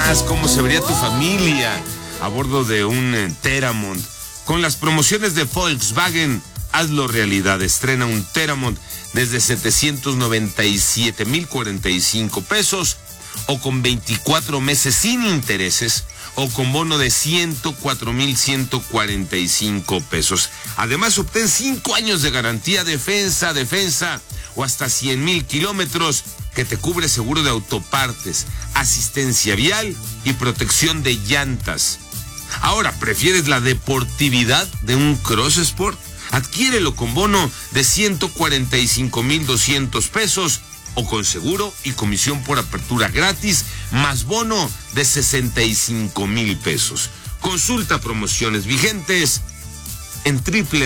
más cómo se vería tu familia a bordo de un Teramont. Con las promociones de Volkswagen, hazlo realidad. Estrena un Teramont desde 797,045 pesos o con 24 meses sin intereses o con bono de 104,145 pesos. Además, obtén 5 años de garantía, defensa o hasta 100,000 kilómetros que te cubre seguro de autopartes, asistencia vial y protección de llantas. Ahora, ¿prefieres la deportividad de un Cross Sport? Adquiérelo con bono de 145,200 pesos o con seguro y comisión por apertura gratis, más bono de 65,000 pesos. Consulta promociones vigentes en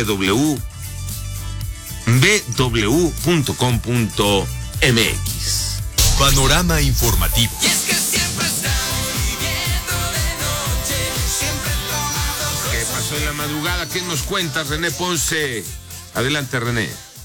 www.bw.com.mx. Panorama informativo. ¿Qué pasó en la madrugada? ¿Qué nos cuentas, René Ponce? Adelante, René.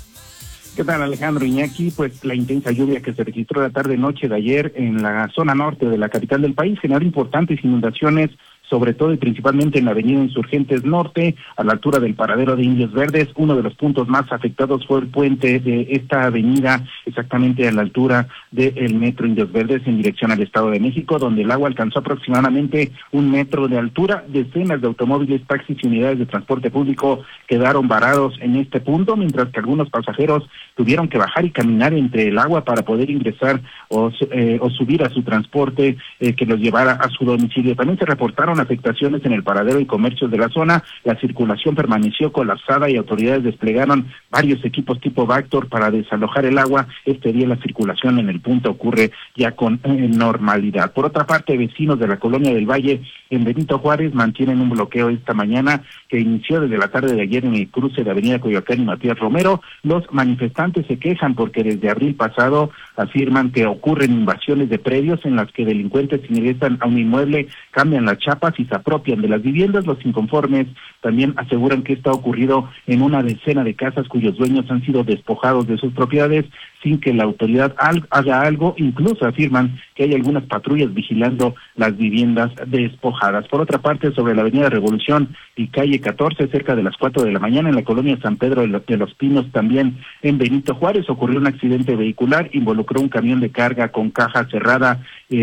¿Qué tal, Alejandro Iñaki? Pues la intensa lluvia que se registró la tarde-noche de ayer en la zona norte de la capital del país generó importantes inundaciones, sobre todo y principalmente en la avenida Insurgentes Norte, a la altura del paradero de Indios Verdes. Uno de los puntos más afectados fue el puente de esta avenida, exactamente a la altura del metro Indios Verdes en dirección al Estado de México, donde el agua alcanzó aproximadamente 1 metro de altura. Decenas de automóviles, taxis y unidades de transporte público quedaron varados en este punto, mientras que algunos pasajeros tuvieron que bajar y caminar entre el agua para poder ingresar o subir a su transporte que los llevara a su domicilio. También se reportaron afectaciones en el paradero y comercios de la zona. La circulación permaneció colapsada y autoridades desplegaron varios equipos tipo Vactor para desalojar el agua. Este día la circulación en el punto ocurre ya con normalidad. Por otra parte, vecinos de la Colonia del Valle en Benito Juárez mantienen un bloqueo esta mañana que inició desde la tarde de ayer en el cruce de Avenida Coyoacán y Matías Romero. Los manifestantes se quejan porque desde abril pasado afirman que ocurren invasiones de predios en las que delincuentes ingresan a un inmueble, cambian las chapas y se apropian de las viviendas. Los inconformes también aseguran que esto ha ocurrido en una decena de casas cuyos dueños han sido despojados de sus propiedades sin que la autoridad haga algo. Incluso afirman que hay algunas patrullas vigilando las viviendas despojadas. Por otra parte, sobre la avenida Revolución y calle 14, cerca de las 4 de la mañana, en la colonia San Pedro de los Pinos, también en Benito Juárez, ocurrió un accidente vehicular, involucró un camión de carga con caja cerrada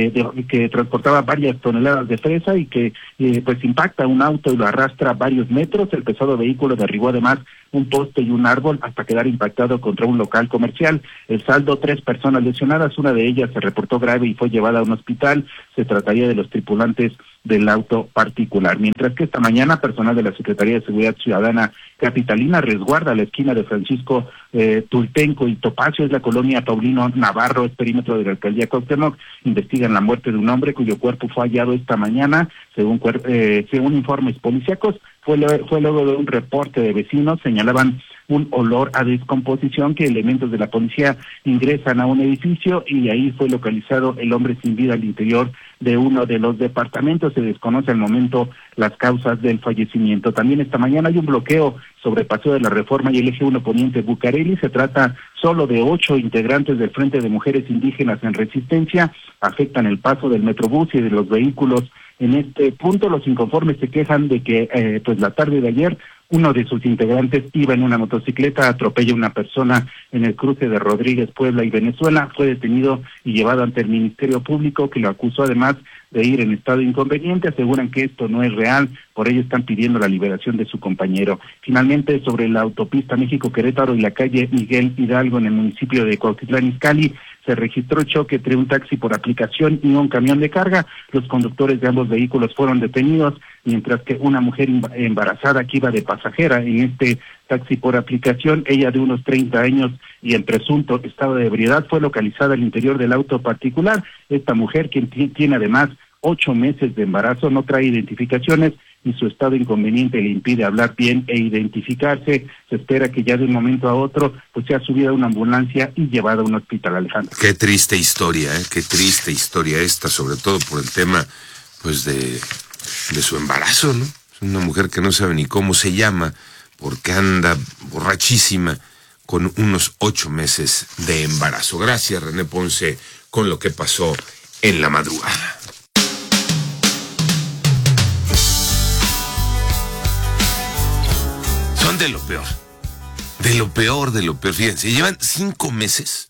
que transportaba varias toneladas de fresa y que pues impacta un auto y lo arrastra varios metros. El pesado vehículo derribó además un poste y un árbol hasta quedar impactado contra un local comercial. El saldo, 3 personas lesionadas, una de ellas se reportó grave y fue llevada a un hospital. Se trataría de los tripulantes del auto particular. Mientras que esta mañana, personal de la Secretaría de Seguridad Ciudadana capitalina resguarda la esquina de Francisco Tultenco y Topacio, es la colonia Paulino Navarro, es perímetro de la alcaldía Cuauhtémoc. Investigan la muerte de un hombre cuyo cuerpo fue hallado esta mañana, según informes policíacos. Fue luego de un reporte de vecinos, señalaban un olor a descomposición, que elementos de la policía ingresan a un edificio y ahí fue localizado el hombre sin vida al interior de uno de los departamentos. Se desconoce al momento las causas del fallecimiento. También esta mañana hay un bloqueo sobre Paseo de la Reforma y el Eje 1 Poniente Bucareli. Se trata solo de 8 integrantes del Frente de Mujeres Indígenas en Resistencia. Afectan el paso del Metrobús y de los vehículos en este punto. Los inconformes se quejan de que pues la tarde de ayer uno de sus integrantes iba en una motocicleta, atropella a una persona en el cruce de Rodríguez, Puebla y Venezuela. Fue detenido y llevado ante el Ministerio Público, que lo acusó además de ir en estado inconveniente. Aseguran que esto no es real, por ello están pidiendo la liberación de su compañero. Finalmente, sobre la autopista México-Querétaro y la calle Miguel Hidalgo en el municipio de Cuautitlán Izcalli, se registró choque entre un taxi por aplicación y un camión de carga. Los conductores de ambos vehículos fueron detenidos, mientras que una mujer embarazada que iba de pasajera en este taxi por aplicación, ella de unos 30 años y en presunto estado de ebriedad, fue localizada al interior del auto particular. Esta mujer, quien tiene además 8 meses de embarazo, no trae identificaciones y su estado inconveniente le impide hablar bien e identificarse. Se espera que ya de un momento a otro pues sea subida a una ambulancia y llevada a un hospital, Alejandro. Qué triste historia, qué triste historia esta, sobre todo por el tema pues de su embarazo, ¿no? Es una mujer que no sabe ni cómo se llama porque anda borrachísima con unos 8 meses de embarazo. Gracias, René Ponce, con lo que pasó en la madrugada. de lo peor. De lo peor. Fíjense, llevan 5 meses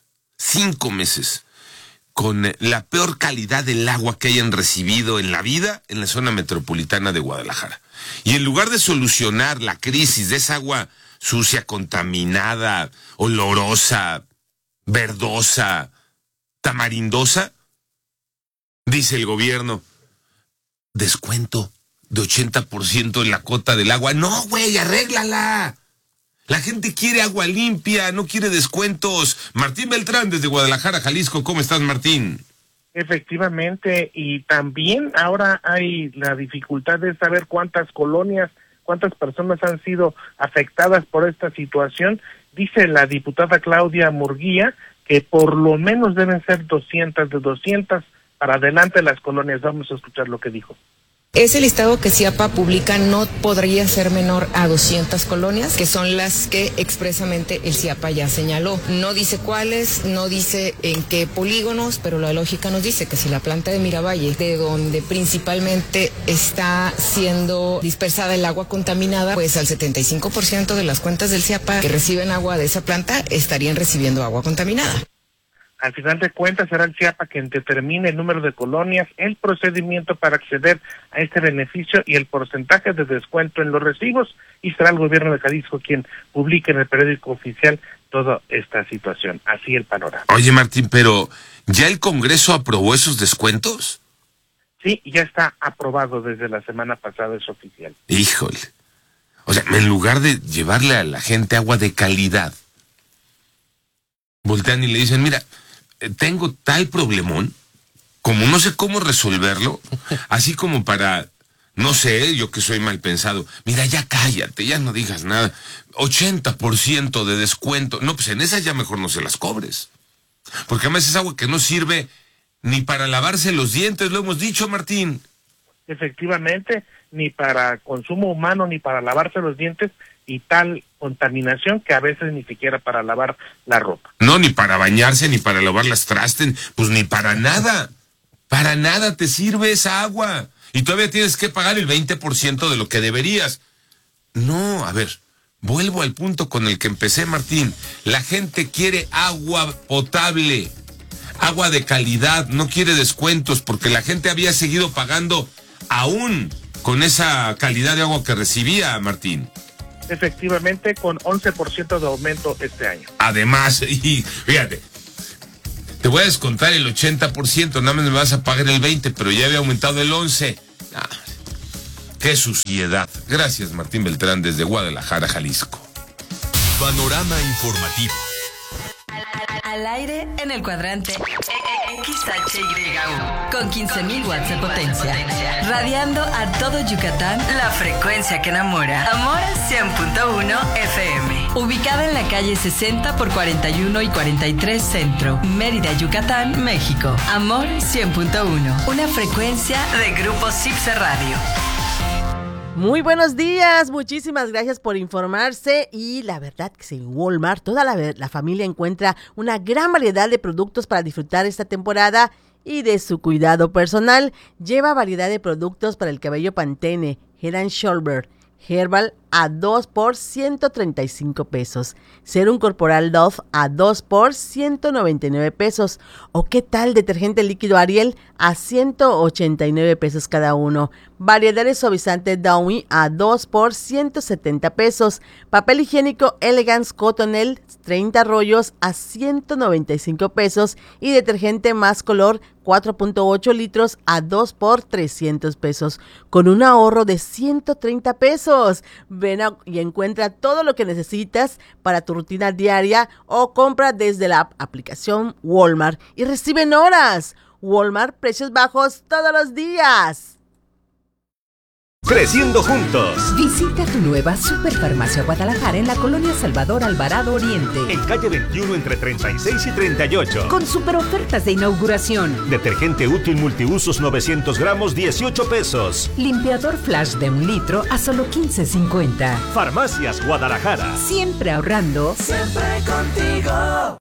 con la peor calidad del agua que hayan recibido en la vida en la zona metropolitana de Guadalajara. Y en lugar de solucionar la crisis de esa agua sucia, contaminada, olorosa, verdosa, tamarindosa, dice el gobierno, descuento de 80% en la cota del agua. No, güey, arréglala. La gente quiere agua limpia, no quiere descuentos. Martín Beltrán, desde Guadalajara, Jalisco. ¿Cómo estás, Martín? Efectivamente, y también ahora hay la dificultad de saber cuántas personas han sido afectadas por esta situación. Dice la diputada Claudia Murguía que por lo menos deben ser 200 para adelante las colonias. Vamos a escuchar lo que dijo. Ese listado que CIAPA publica no podría ser menor a 200 colonias, que son las que expresamente el CIAPA ya señaló. No dice cuáles, no dice en qué polígonos, pero la lógica nos dice que si la planta de Miravalle, de donde principalmente está siendo dispersada el agua contaminada, pues al 75% de las cuentas del CIAPA que reciben agua de esa planta estarían recibiendo agua contaminada. Al final de cuentas será el CIAPA quien determine el número de colonias, el procedimiento para acceder a este beneficio y el porcentaje de descuento en los recibos, y será el gobierno de Jalisco quien publique en el periódico oficial toda esta situación. Así el panorama. Oye, Martín, pero ¿ya el Congreso aprobó esos descuentos? Sí, ya está aprobado desde la semana pasada, es oficial. Híjole. O sea, en lugar de llevarle a la gente agua de calidad, voltean y le dicen, mira, tengo tal problemón, como no sé cómo resolverlo, así como para, no sé, yo que soy mal pensado, mira, ya cállate, ya no digas nada, 80% de descuento, no, pues en esas ya mejor no se las cobres, porque además es agua que no sirve ni para lavarse los dientes, lo hemos dicho, Martín. Efectivamente, ni para consumo humano, ni para lavarse los dientes, y tal contaminación que a veces ni siquiera para lavar la ropa. No, ni para bañarse, ni para lavar las trastes, pues ni para nada te sirve esa agua. Y todavía tienes que pagar el 20% de lo que deberías. No, a ver, vuelvo al punto con el que empecé, Martín. La gente quiere agua potable, agua de calidad, no quiere descuentos, porque la gente había seguido pagando aún con esa calidad de agua que recibía, Martín. Efectivamente, con 11% de aumento este año. Además, y fíjate, te voy a descontar el 80%, nada más me vas a pagar el 20%, pero ya había aumentado el 11%. Ah, ¡qué suciedad! Gracias, Martín Beltrán, desde Guadalajara, Jalisco. Panorama informativo. Al aire en el cuadrante XHYU con 15,000 watts de potencia, radiando a todo Yucatán, la frecuencia que enamora. Amor 100.1 FM, ubicada en la calle 60 por 41 y 43 Centro, Mérida, Yucatán, México. Amor 100.1, una frecuencia de Grupo Cipse Radio. Muy buenos días, muchísimas gracias por informarse. Y la verdad que en Walmart toda la familia encuentra una gran variedad de productos para disfrutar esta temporada y de su cuidado personal. Lleva variedad de productos para el cabello Pantene, Head & Shoulder, Herbal a 2 por 135 pesos. Serum corporal Dove a 2 por 199 pesos. ¿O qué tal detergente líquido Ariel a 189 pesos cada uno? Variedades suavizantes Downy a 2 por 170 pesos. Papel higiénico Elegance Cottonelle 30 rollos a 195 pesos. Y detergente Más Color 4.8 litros a 2 por 300 pesos. Con un ahorro de 130 pesos. Ven y encuentra todo lo que necesitas para tu rutina diaria o compra desde la aplicación Walmart y recibe en horas. Walmart, precios bajos todos los días. Creciendo juntos. Visita tu nueva Superfarmacia Guadalajara en la colonia Salvador Alvarado Oriente. En calle 21 entre 36 y 38. Con super ofertas de inauguración. Detergente útil multiusos 900 gramos, 18 pesos. Limpiador Flash de 1 litro a solo 15.50. Farmacias Guadalajara. Siempre ahorrando. Siempre contigo.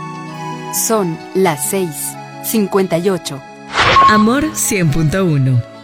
Son las 6:58. Amor 100.1